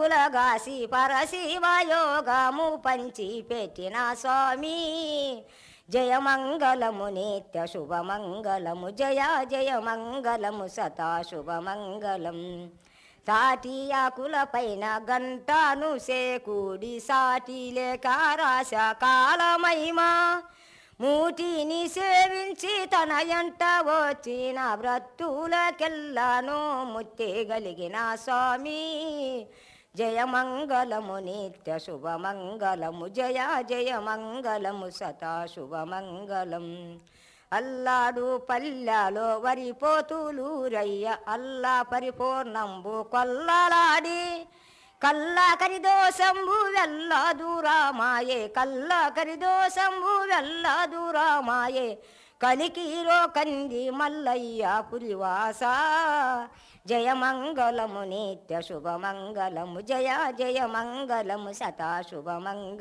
పరుగులగాసి పరశివయోగము పంచి పెట్టిన స్వామి జయమంగళము నిత్య శుభమంగళము జయ జయమంగళము సతా శుభమంగళం తాటి ఆకుల పైన గంటను సేకుడి సాటి లేక రాశ కాలమహిమా మూటిని సేవించి తన ఎంట వచ్చిన వ్రతులకెల్లాను ముత్తెగలిగిన స్వామి జయమంగళము నిత్య శుభమంగళము జయ జయమంగళము సతా శుభమంగళం అల్లాడు పల్లెలో వరిపోతులు రయ్య అల్లా పరిపూర్ణంబు కొల్లలాడి కల్లా కరిదోషంబు వెల్ల దూరమాయే కల్లా కరిదోషంబు వెల్ల దూరమాయే కలికిలో కంది మల్లయ్య పురివాస జయమంగళము నిత్య శుభమంగళము జయ జయమంగళము సతా శుభమంగళం